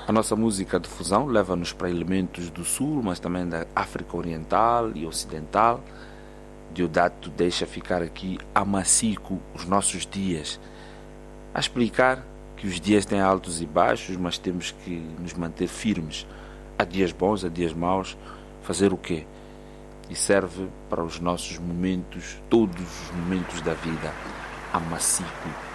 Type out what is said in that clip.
A nossa música de fusão leva-nos para elementos do Sul, mas também da África Oriental e Ocidental. Deodato deixa ficar aqui a macico os nossos dias, a explicar que os dias têm altos e baixos, mas temos que nos manter firmes. Há dias bons, há dias maus, fazer o quê? E serve para os nossos momentos, todos os momentos da vida, a macico.